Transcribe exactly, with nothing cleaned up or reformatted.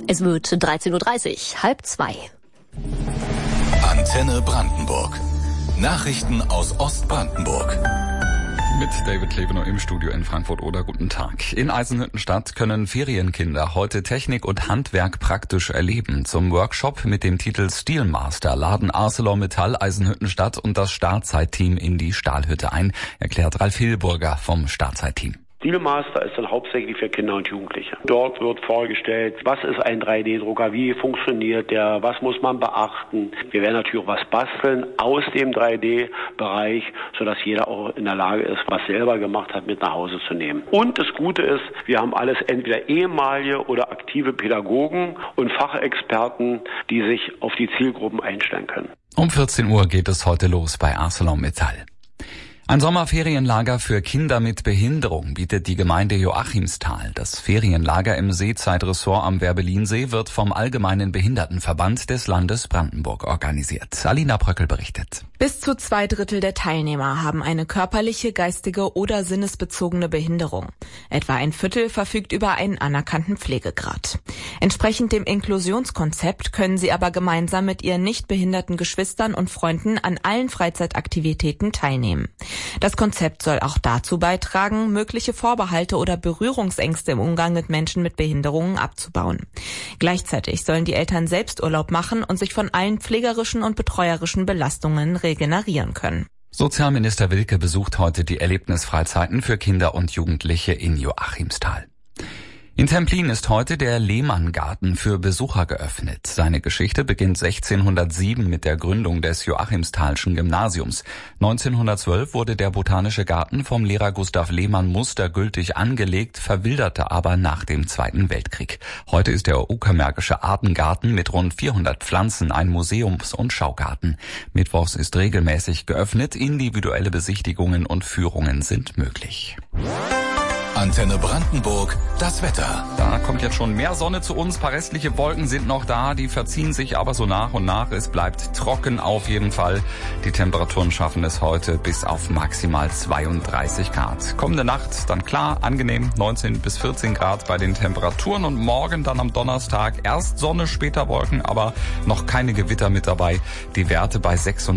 Es wird dreizehn Uhr dreißig, halb zwei. Antenne Brandenburg. Nachrichten aus Ostbrandenburg. Mit David Klebenow im Studio in Frankfurt-Oder. Guten Tag. In Eisenhüttenstadt können Ferienkinder heute Technik und Handwerk praktisch erleben. Zum Workshop mit dem Titel Steelmaster laden ArcelorMittal Eisenhüttenstadt und das Stahlzeit-Team in die Stahlhütte ein, erklärt Ralf Hilburger vom Stahlzeit-Team. Steelmaster ist dann hauptsächlich für Kinder und Jugendliche. Dort wird vorgestellt, was ist ein drei D Drucker, wie funktioniert der, was muss man beachten. Wir werden natürlich auch was basteln aus dem drei D Bereich, sodass jeder auch in der Lage ist, was selber gemacht hat, mit nach Hause zu nehmen. Und das Gute ist, wir haben alles entweder ehemalige oder aktive Pädagogen und Fachexperten, die sich auf die Zielgruppen einstellen können. Um vierzehn Uhr geht es heute los bei ArcelorMittal. Ein Sommerferienlager für Kinder mit Behinderung bietet die Gemeinde Joachimsthal. Das Ferienlager im Seezeitressort am Werbellinsee wird vom Allgemeinen Behindertenverband des Landes Brandenburg organisiert. Alina Bröckel berichtet. Bis zu zwei Drittel der Teilnehmer haben eine körperliche, geistige oder sinnesbezogene Behinderung. Etwa ein Viertel verfügt über einen anerkannten Pflegegrad. Entsprechend dem Inklusionskonzept können sie aber gemeinsam mit ihren nicht behinderten Geschwistern und Freunden an allen Freizeitaktivitäten teilnehmen. Das Konzept soll auch dazu beitragen, mögliche Vorbehalte oder Berührungsängste im Umgang mit Menschen mit Behinderungen abzubauen. Gleichzeitig sollen die Eltern selbst Urlaub machen und sich von allen pflegerischen und betreuerischen Belastungen regenerieren können. Sozialminister Wilke besucht heute die Erlebnisfreizeiten für Kinder und Jugendliche in Joachimsthal. In Templin ist heute der Lehmann-Garten für Besucher geöffnet. Seine Geschichte beginnt sechzehnhundertsieben mit der Gründung des Joachimsthalschen Gymnasiums. neunzehnhundertzwölf wurde der Botanische Garten vom Lehrer Gustav Lehmann mustergültig angelegt, verwilderte aber nach dem Zweiten Weltkrieg. Heute ist der Uckermärkische Artengarten mit rund vierhundert Pflanzen ein Museums- und Schaugarten. Mittwochs ist regelmäßig geöffnet, individuelle Besichtigungen und Führungen sind möglich. Antenne Brandenburg, das Wetter. Da kommt jetzt schon mehr Sonne zu uns. Ein paar restliche Wolken sind noch da, die verziehen sich aber so nach und nach. Es bleibt trocken auf jeden Fall. Die Temperaturen schaffen es heute bis auf maximal zweiunddreißig Grad. Kommende Nacht dann klar, angenehm neunzehn bis vierzehn Grad bei den Temperaturen und morgen dann am Donnerstag erst Sonne, später Wolken, aber noch keine Gewitter mit dabei. Die Werte bei sechsunddreißig